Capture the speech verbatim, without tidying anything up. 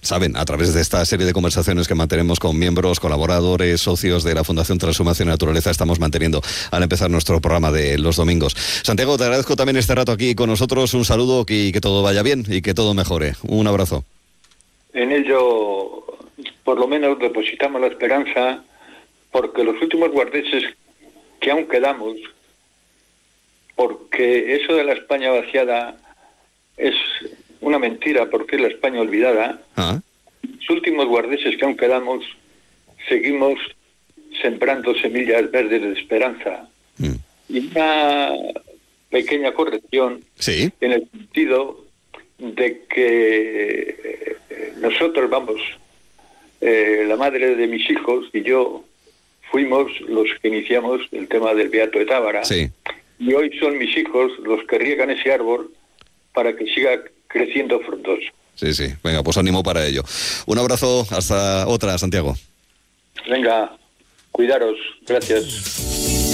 saben, a través de esta serie de conversaciones que mantenemos con miembros, colaboradores, socios de la Fundación Transhumación y Naturaleza, estamos manteniendo al empezar nuestro programa de los domingos. Santiago, te agradezco también este rato aquí con nosotros, un saludo y que todo vaya bien y que todo mejore. Un abrazo. En ello, por lo menos, depositamos la esperanza, porque los últimos guardeses que aún quedamos, porque eso de la España vaciada es una mentira, porque es la España olvidada. Ah. Los últimos guardeses que aún quedamos, seguimos sembrando semillas verdes de esperanza. Mm. Y una pequeña corrección, ¿sí?, en el sentido de que nosotros, vamos, eh, la madre de mis hijos y yo fuimos los que iniciamos el tema del Beato de Tábara. Sí. Y hoy son mis hijos los que riegan ese árbol para que siga creciendo frondoso. Sí, sí. Venga, pues ánimo para ello. Un abrazo, hasta otra, Santiago. Venga, cuidaros. Gracias.